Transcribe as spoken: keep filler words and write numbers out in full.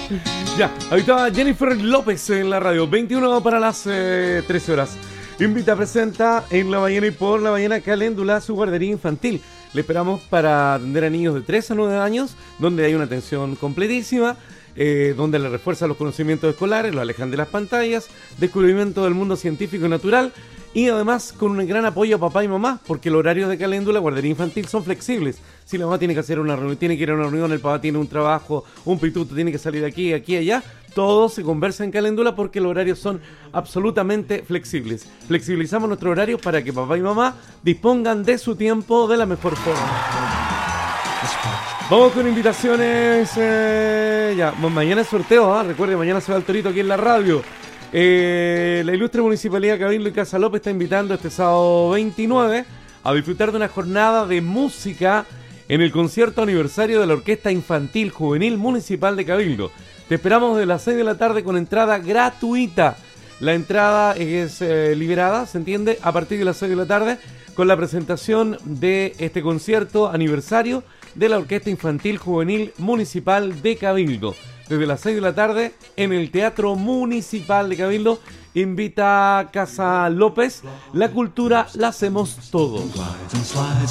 Ya, ahí estaba Jennifer López en la radio, veintiuno para las eh, trece horas. Invita, presenta en La Ballena y por La Ballena Caléndula su guardería infantil. Le esperamos para atender a niños de tres a nueve años, donde hay una atención completísima, eh, donde le refuerza los conocimientos escolares, lo alejan de las pantallas, descubrimiento del mundo científico y natural, y además con un gran apoyo a papá y mamá, porque los horarios de Caléndula, guardería infantil, son flexibles. Si la mamá tiene que hacer una reunión, tiene que ir a una reunión, el papá tiene un trabajo, un pituto tiene que salir de aquí, aquí, allá, todo se conversa en Caléndula porque los horarios son absolutamente flexibles. Flexibilizamos nuestro horario para que papá y mamá dispongan de su tiempo de la mejor forma. Vamos con invitaciones. Eh, ya, mañana es sorteo, ¿eh? Recuerde, mañana se va el torito aquí en la radio. Eh, la ilustre Municipalidad de Cabildo y Casa López está invitando este sábado veintinueve a disfrutar de una jornada de música en el concierto aniversario de la Orquesta Infantil Juvenil Municipal de Cabildo. Te esperamos de las seis de la tarde con entrada gratuita. La entrada es eh, liberada, ¿se entiende? A partir de las seis de la tarde con la presentación de este concierto aniversario de la Orquesta Infantil Juvenil Municipal de Cabildo. Desde las seis de la tarde en el Teatro Municipal de Cabildo. Invita Casa López. La cultura la hacemos todos.